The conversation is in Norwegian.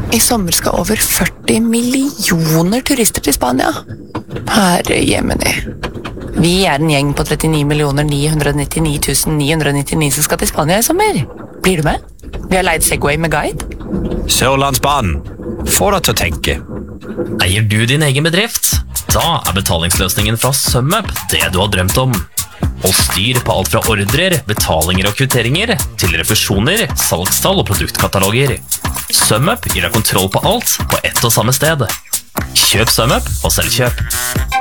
I sommer skal over 40 millioner turister til Spania. Herre jemeni. Vi en gjeng på 39.999.999 som skal til Spania I sommer. Blir du med? Vi har leid Segway med guide. Sørlandsbanen. Få deg til å tenke. Eier du din egen bedrift? Da betalingsløsningen fra SumUp det du har drømt om. Og styr på alt fra ordrer, betalinger og kvitteringer til refusjoner, salgstall og produktkataloger. SumUp gir deg kontroll på alt på ett og samme sted. Kjøp SumUp og selv kjøp.